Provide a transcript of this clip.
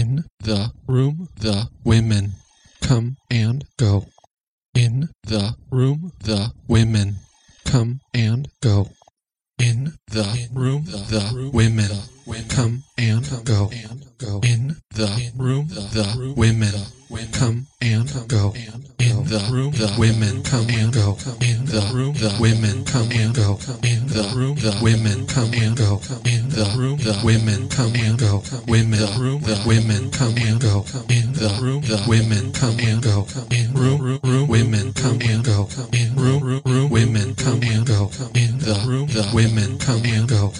In the room, the women come and go. In the room, the women come and go. In the room, the women come and go. In the room, the women come and go. In the room, the women come and go. In the room, the women come and go. In the room, the women come and go. In the room, the women come and go. Women, the room, the women come and go. In the room, the women come and go. In room, women come and go. In room, women come and go. In the room, the women come and go.